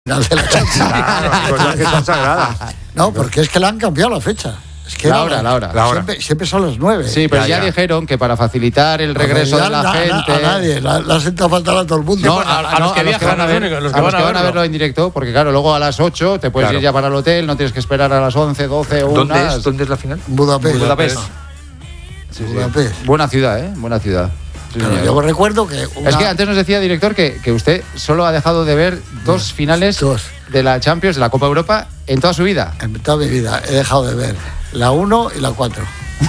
final de la Champions. Claro, cosas que son sagradas. No, porque es que le han cambiado la fecha. Es que La hora. Siempre son las 9. Sí, pero ya dijeron que para facilitar el regreso de la gente... A nadie, la senta faltar a todo el mundo. No, a los que viajan, a los que van a verlo en directo, porque claro, luego a las 8 te puedes ir ya para el hotel, no tienes que esperar a las 11, 12 o 1. ¿Dónde es la final? Budapest. Sí. Buena ciudad, ¿eh? Buena ciudad. Sí, claro, yo recuerdo que... Es que antes nos decía, director, que usted solo ha dejado de ver dos finales de la Champions, de la Copa Europa, en toda su vida. En toda mi vida he dejado de ver la 1 y la 4.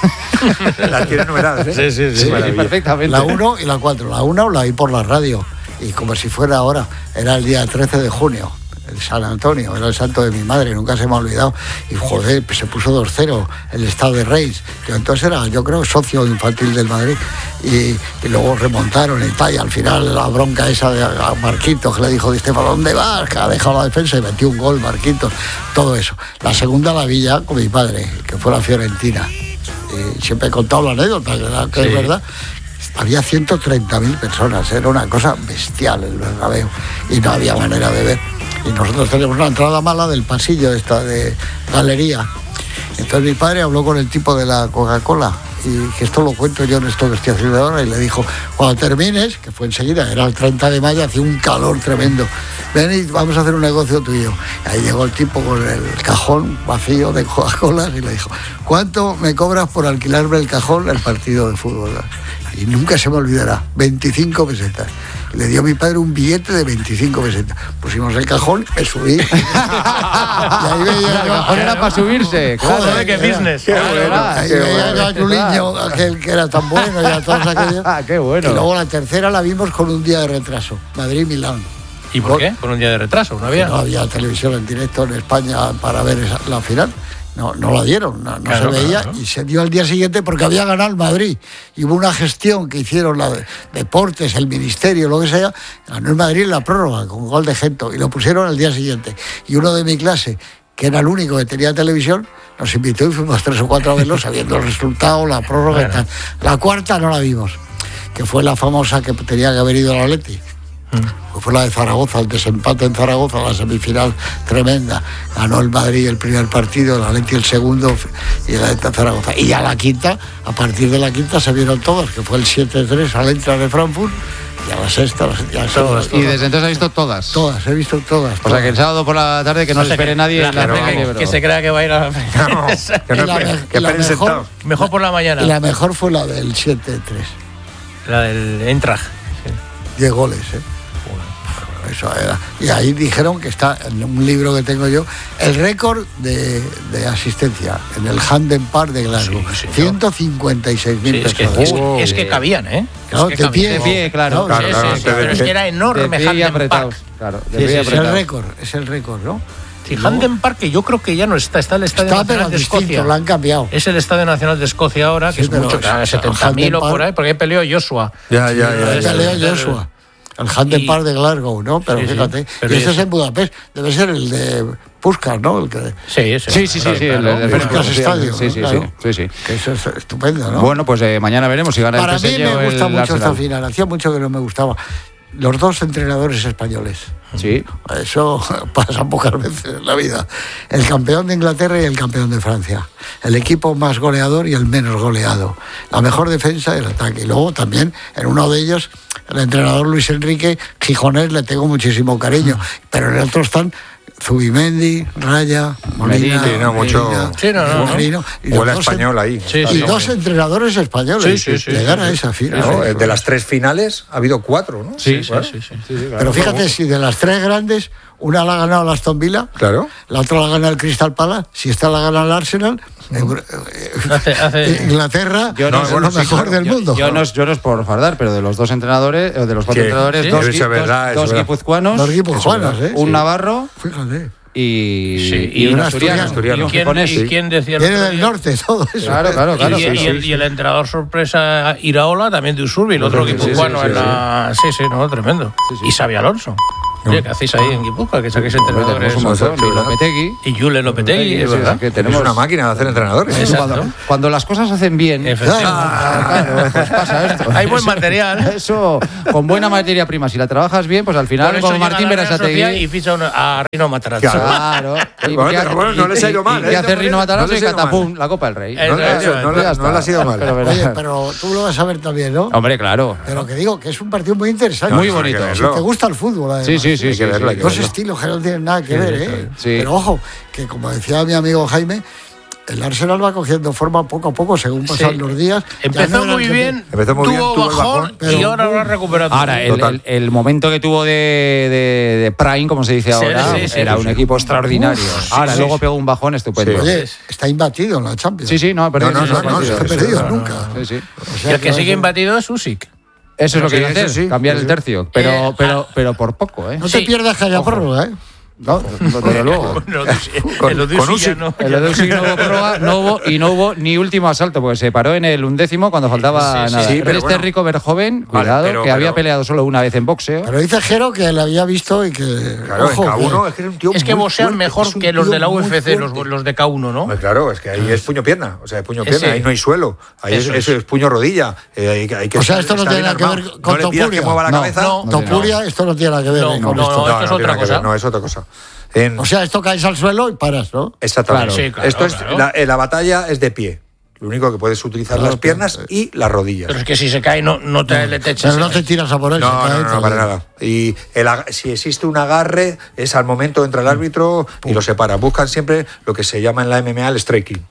Las tiene numeradas, ¿eh? Sí, perfectamente. La 1 y la 4. La 1 la vi por la radio, y como si fuera ahora, era el día 13 de junio. El San Antonio, era el santo de mi madre, nunca se me ha olvidado. Y joder, se puso 2-0 el Estado de Reis, que entonces era, yo creo, socio infantil del Madrid. Y luego remontaron y tal, y al final la bronca esa de a Marquitos, que le dijo, Di Stéfano, ¿dónde vas? Que ha dejado la defensa y metió un gol, Marquitos, todo eso. La segunda la vi ya con mi padre, que fue la Fiorentina. Y siempre he contado la anécdota, que es verdad. Había 130.000 personas, era una cosa bestial el Bernabéu, y no había manera de ver. Y nosotros teníamos una entrada mala del pasillo esta de galería. Entonces mi padre habló con el tipo de la Coca-Cola, y que esto lo cuento yo en esto que estoy haciendo ahora, y le dijo, cuando termines, que fue enseguida, era el 30 de mayo, hacía un calor tremendo, ven y vamos a hacer un negocio tuyo. Y ahí llegó el tipo con el cajón vacío de Coca-Cola y le dijo, ¿cuánto me cobras por alquilarme el cajón el partido de fútbol? Y nunca se me olvidará, 25 pesetas. Le dio a mi padre un billete de 25 pesetas. Pusimos el cajón, me subí. Y ahí veía el cajón era para subirse. Claro, joder, qué business. Qué bueno. Ahí veía a Juliño, aquel que era tan bueno, y a todos aquellos. Qué bueno. Y luego la tercera la vimos con un día de retraso. Madrid-Milán. ¿Y por qué? Con un día de retraso, ¿no había? No había televisión en directo en España para ver la final. No la dieron, no claro, se veía, claro. Y se dio al día siguiente porque había ganado el Madrid. Y hubo una gestión que hicieron la de Deportes, el Ministerio, lo que sea, ganó el Madrid en la prórroga con gol de Gento y lo pusieron al día siguiente. Y uno de mi clase, que era el único que tenía televisión, nos invitó y fuimos 3 o 4 a verlo sabiendo el resultado, la prórroga y tal. La cuarta no la vimos, que fue la famosa que tenía que haber ido al Atleti. Pues fue la de Zaragoza, el desempate en Zaragoza, la semifinal tremenda. Ganó el Madrid el primer partido, el Atleti el segundo y la de Zaragoza. Y ya la quinta, a partir de la quinta se vieron todas, que fue el 7-3 al Eintracht de Frankfurt, y a la sexta, todas. Y desde entonces ha visto todas. Todas, he visto todas. O sea que el sábado por la tarde que no se espere nadie. Que se crea que va a ir a la mejor por la mañana. Y la mejor fue la del 7-3. La del Eintracht. 10 goles, Eso era. Y ahí dijeron que está en un libro que tengo yo el récord de asistencia en el Hampden Park de Glasgow. 156.000 personas. Es que cabían, Claro, de pie, claro. Pero es que era enorme Hampden Park. Claro, es el récord, ¿no? Sí, Hampden Park, que yo creo que ya no está el Estadio Nacional de Escocia. Lo han cambiado. Es el Estadio Nacional de Escocia ahora, que es mucho, 70.000 o por ahí, porque ahí peleó Joshua. Ya. Peleó Joshua. El Hampden Park de Glasgow, ¿no? Pero fíjate, y ese es en Budapest, debe ser el de Puskás, ¿no? El que... Sí, el de Puskás Estadio. Sí. Que eso es estupendo, ¿no? Bueno, pues mañana veremos si gana el PSG. Para mí me gusta mucho esta final, hacía mucho que no me gustaba. Los dos entrenadores españoles. Sí. Eso pasa pocas veces en la vida. El campeón de Inglaterra y el campeón de Francia. El equipo más goleador y el menos goleado. La mejor defensa y el ataque. Y luego también, en uno de ellos, el entrenador Luis Enrique Gijonés, le tengo muchísimo cariño. Pero en el otro están Zubimendi, Raya, Molina, Merino, o la española ahí. Y dos entrenadores españoles llegar a esa final. De las 3 finales ha habido 4, ¿no? Sí. Pero fíjate, si de las 3 grandes, una la ha ganado el Aston Villa, claro, la otra la gana el Crystal Palace, si esta la gana el Arsenal, Inglaterra es lo mejor del mundo. Yo no es por fardar, pero de los dos entrenadores, de los 4 entrenadores, dos guipuzcoanos, un navarro. Fíjate. Y un asturiano. ¿Y quién decía? Viene del norte, todo eso. Claro. Y el entrenador sorpresa Iraola, también de Usurbil, el otro guipuzcoano en la... Sí, tremendo. Y Xabi Alonso. Oye, ¿qué hacéis ahí en Guipúzcoa? Que saquéis entrenadores. Lopetegui. Y Julen Lopetegui, es verdad. Que tenemos una máquina de hacer entrenadores. Cuando las cosas se hacen bien, claro, pues pasa esto. Hay buen material. Eso, con buena materia prima. Si la trabajas bien, pues al final, como Martín Berasategui. Y ficha a Rino Matarazzo. Claro. Bueno, no les ha ido mal. ¿Qué hace Rino Matarazzo? Y catapum, la Copa del Rey. No le ha sido mal. Oye, pero tú lo vas a ver también, ¿no? Hombre, claro. Pero que digo, que es un partido muy interesante. Muy bonito. Si te gusta el fútbol, además. Sí. Dos estilos que no tienen nada que ver, ¿eh? Sí. Pero ojo, que como decía mi amigo Jaime, el Arsenal va cogiendo forma poco a poco según pasan los días. Empezó muy bien, tuvo bajón y ahora lo ha recuperado. Ahora, el momento que tuvo de prime, como se dice ahora, era un equipo extraordinario. Ahora, luego pegó un bajón estupendo. Oye, está imbatido en la Champions. Sí, no ha perdido. No se ha perdido nunca. Sí. O sea, y el que sigue imbatido es Usyk. Eso es lo que iba a hacer, cambiar el tercio. Pero por poco, ¿eh? No te pierdas que haya prórroga, ¿eh? No, desde luego. Con Usyk no. El de Usyk no hubo prórroga, no hubo ni último asalto, porque se paró en el 11º cuando faltaba nada. Rico Verjoven, cuidado, que había peleado solo una vez en boxeo. Pero dice Jero que lo había visto y que... Claro, ojo, en K1 es que era un tío es que boxean mejor que los de la UFC, los de K1, ¿no? Pues claro, es que ahí es puño-pierna, o sea, es puño-pierna, ahí no hay suelo, ahí es puño-rodilla. O sea, esto no tiene nada que ver con Topuria. Que mueva la cabeza. Topuria, esto no tiene nada que ver con esto. No, esto es otra cosa. No, es otra cosa. O sea, esto caes al suelo y paras, ¿no? Exactamente. Claro. Esto es la batalla es de pie. Lo único que puedes utilizar las piernas y las rodillas. Pero es que si se cae no te echas. Pero no te tiras a por él. No, para nada. Y si existe un agarre, es al momento entra el árbitro y lo separa. Buscan siempre lo que se llama en la MMA el striking.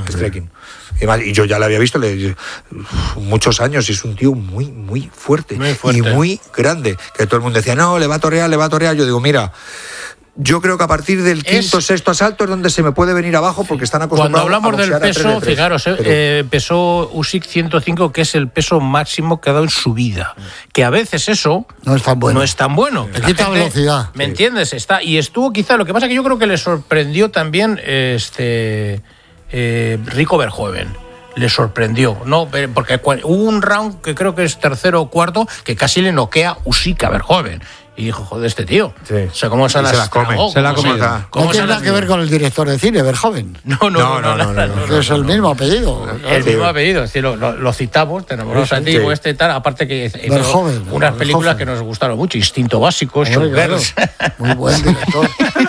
Y yo ya lo había visto muchos años y es un tío muy fuerte y muy grande. Que todo el mundo decía, no, le va a torear. Yo digo, mira... Yo creo que a partir del quinto, sexto asalto es donde se me puede venir abajo porque están acostumbrados. Cuando hablamos del peso, fijaros, pesó Usyk 105, que es el peso máximo que ha dado en su vida. Que a veces eso no es tan bueno. Le quita velocidad. ¿Me entiendes? Y estuvo quizá, lo que pasa que yo creo que le sorprendió también Rico Verhoeven. Le sorprendió, ¿no? Porque hubo un round que creo que es tercero o cuarto que casi le noquea Usyk a Verhoeven. Y dijo, joder, este tío. Sí. O sea, ¿cómo se la come? Se la come. No tiene nada que ver con el director de cine, Verhoeven. No. Es el mismo apellido. El mismo apellido. Es decir, lo citamos, tenemos antiguo tal. Aparte que hizo unas películas que nos gustaron mucho. Instinto Básico, Showgirls. Muy buen director.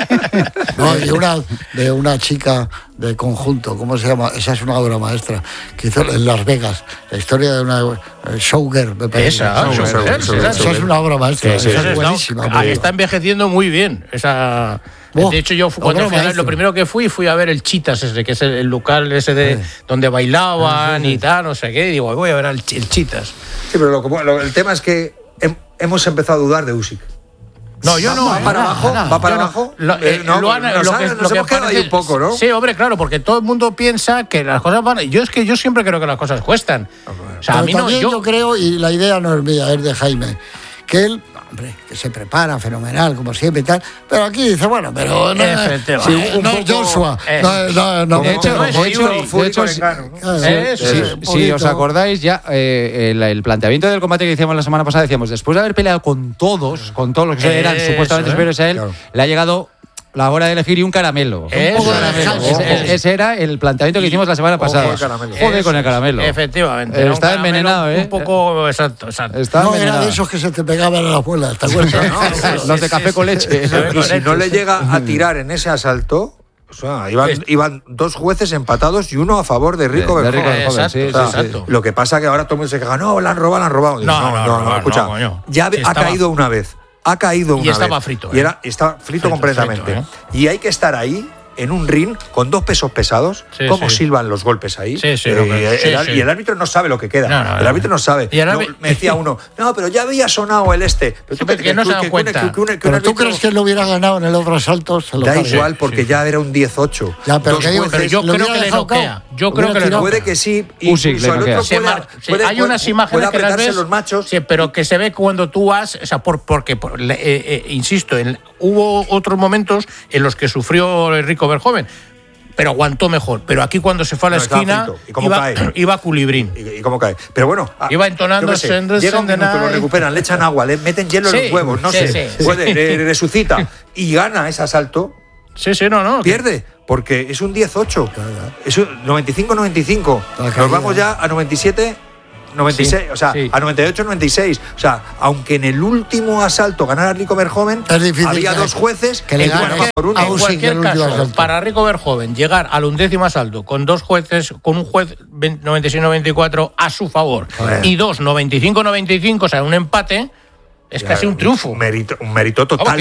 Y de una chica de conjunto, ¿cómo se llama? Esa es una obra maestra que hizo en Las Vegas, la historia de una showgirl, me parece. Esa es una obra maestra, esa es buenísima. Está envejeciendo muy bien. De hecho, yo cuando lo primero que fui a ver el Chitas, que es el local ese donde bailaban y tal, no sé qué, y digo, voy a ver el Chitas. Sí, pero el tema es que hemos empezado a dudar de Usyk. No, yo no. ¿Va para abajo? Lo que hemos quedado ahí un poco, ¿no? Sí, hombre, claro, porque todo el mundo piensa que las cosas van... Yo siempre creo que las cosas cuestan. O sea, a mí no... Yo creo, y la idea no es mía, es de Jaime, que él... Hombre, que se prepara fenomenal, como siempre y tal. Pero aquí dice, bueno, pero Joshua. Si os acordáis, ya el planteamiento del combate que hicimos la semana pasada, decíamos, después de haber peleado con todos los que eran supuestamente superiores a él, le ha llegado la hora de elegir y un caramelo. Ese era el planteamiento que hicimos la semana pasada. Joder con el caramelo. Efectivamente. Está envenenado, Un poco, exacto. No era de esos que se te pegaban a la abuela, ¿te acuerdas? Los de café con leche. Y si no le llega a tirar en ese asalto... O sea, iban dos jueces empatados y uno a favor de Rico Verhoeven. Exacto. Lo que pasa que ahora todo el mundo se queja, no, la han robado. No, escucha, ya ha caído una vez. Y estaba frito. Y estaba frito completamente. Y hay que estar ahí, en un ring, con dos pesos pesados, cómo silban los golpes ahí. Y el árbitro no sabe lo que queda. El árbitro no sabe. Me decía uno, no, pero ya había sonado el Pero tú que no se dan cuenta. Pero tú crees que él lo hubiera ganado en el otro asalto. Da igual, porque ya era un 18. Pero yo creo que le noquea. Puede que sí. Hay unas imágenes que las ves, los machos. Sí, pero que se ve cuando tú has... O sea, porque insisto, hubo otros momentos en los que sufrió Rico Verhoeven. pero aguantó mejor. Pero aquí cuando se fue a la esquina, iba culibrín. ¿Y cómo cae? Pero bueno, iba entonando llega un minuto, lo recuperan, le echan agua, le meten hielo en los huevos, no sé, resucita y gana ese asalto. No. Pierde, porque es un 10-8. Es un 95-95. Nos vamos ya a 97. 96, o sea, a 98-96. O sea, aunque en el último asalto ganara Rico Verhoeven, había dos jueces que le ganan por uno. En cualquier caso, para Rico Verhoeven llegar al 11º asalto con dos jueces, con un juez 96-94 a su favor y dos 95-95, o sea, un empate, es casi un triunfo. Un mérito total.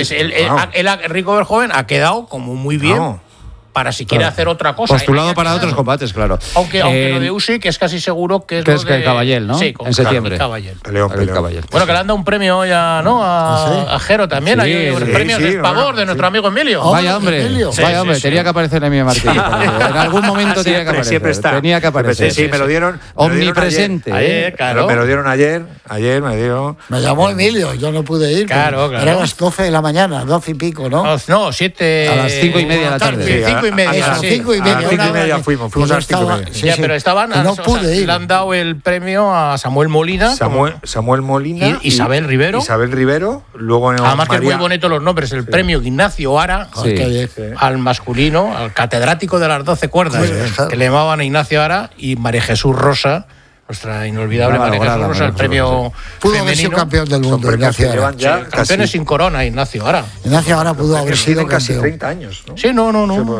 Rico Verhoeven ha quedado como muy bien. Para si quiere hacer otra cosa. Postulado para otros combates, claro. Aunque lo de Usyk es casi seguro que es lo de Caballel, ¿no? Sí, en septiembre. Caballel. Peleón. Bueno, que le han dado un premio ya, ¿no? A Jero también. Hay premios de favor de nuestro amigo Emilio. Vaya hombre, tenía que aparecer Emilio Martínez. En algún momento tenía que aparecer. Siempre está. Tenía que aparecer. Sí, me lo dieron. Omnipresente. Claro. Me lo dieron ayer me dio. Me llamó Emilio, yo no pude ir. Claro. Era a las 12 de la mañana, 12 y pico, ¿no? No, 7. A las 5:30 de la tarde. 5:30. Sí. 5:30 fuimos a las 5:30. Pero estaban. No pude ir. Le han dado el premio a Samuel Molina. Samuel Molina. Y Isabel Rivero. Luego además que es muy bonito los nombres. El premio Ignacio Ara al masculino, al catedrático de las 12 cuerdas, que le llamaban a Ignacio Ara, y María Jesús Rosa. Nuestra inolvidable María Jesús Rosa, el premio pudo haber sido campeón del mundo, Ignacio Ara. Campeones sin corona, Ignacio Ara. Ignacio Ara pudo haber sido casi 30 años, ¿no? Sí, no.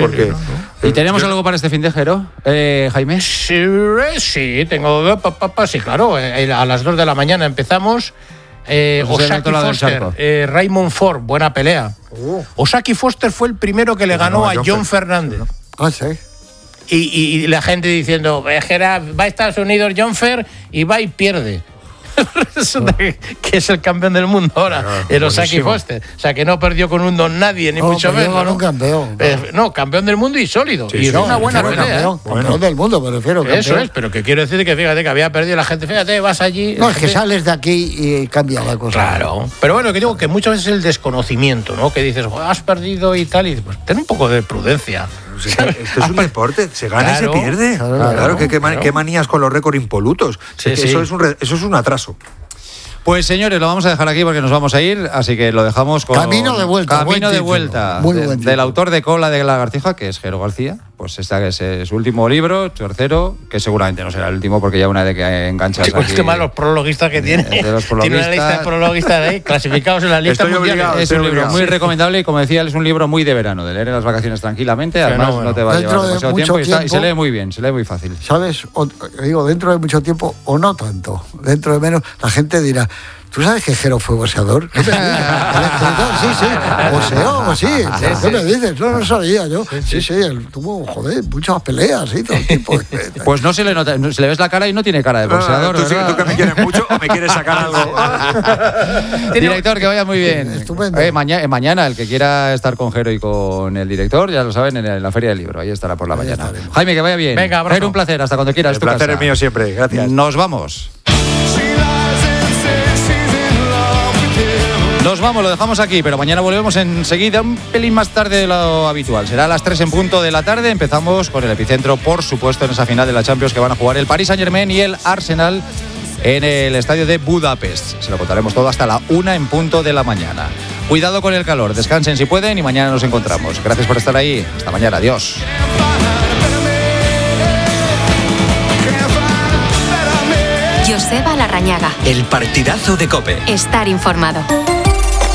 ¿Y tenemos algo para este fin de Jero, Jaime? Sí, tengo. Sí, claro. A las 2 de la mañana empezamos. Osaki Foster, Raymond Ford, buena pelea. Osaki Foster fue el primero que le ganó a John Fernández. Sí. Y la gente diciendo, va a Estados Unidos John Fer y va y pierde. Resulta que es el campeón del mundo ahora, el Osaki Foster. O sea, que no perdió con un don nadie, ni mucho menos. Un campeón. Campeón del mundo y sólido. Y es una buena pelea. Campeón del mundo, me refiero. Eso es, pero que quiero decir que fíjate que había perdido la gente. Fíjate, vas allí. No, es que sales de aquí y cambia la cosa. Claro. Pero bueno, que digo que muchas veces el desconocimiento, ¿no? Que dices, has perdido y tal, y pues ten un poco de prudencia. Esto es un deporte, se gana y se pierde. Claro, qué manías con los récords impolutos. Eso es un atraso. Pues señores, lo vamos a dejar aquí porque nos vamos a ir, así que lo dejamos con Camino de vuelta. Del autor de Cola de Lagartija, que es Jero García. Pues este es su último libro, tercero, que seguramente no será el último porque ya una vez que enganchas aquí... Qué malos prologuistas que tiene. Tiene una lista de prologuistas ahí, clasificados en la lista mundial. Es un libro muy recomendable y, como decía, es un libro muy de verano, de leer en las vacaciones tranquilamente. Además, no te va a llevar demasiado tiempo y se lee muy bien, se lee muy fácil. ¿Sabes? Digo, dentro de mucho tiempo o no tanto, dentro de menos, la gente dirá... ¿Tú sabes que Jero fue boxeador? ¿Qué me dices? Sí. Boxeó, sí. ¿Qué me dices? No sabía yo. Sí, él tuvo, muchas peleas y todo el tiempo. Pues no se le nota, se le ves la cara y no tiene cara de boxeador. ¿Tú que me quieres mucho o me quieres sacar algo? Director, que vaya muy bien. Estupendo. Mañana, el que quiera estar con Jero y con el director, ya lo saben, en la Feria del Libro. Ahí estará por la mañana. Jaime, que vaya bien. Venga, abrazo. Jero, un placer. Hasta cuando quieras. El placer es mío siempre. Gracias. Nos vamos. Nos vamos, lo dejamos aquí, pero mañana volvemos enseguida, un pelín más tarde de lo habitual. Será a las 3 en punto de la tarde. Empezamos con el epicentro, por supuesto, en esa final de la Champions que van a jugar el Paris Saint-Germain y el Arsenal en el estadio de Budapest. Se lo contaremos todo hasta la 1 en punto de la mañana. Cuidado con el calor, descansen si pueden y mañana nos encontramos. Gracias por estar ahí. Hasta mañana, adiós. Joseba Larrañaga. El partidazo de COPE. Estar informado.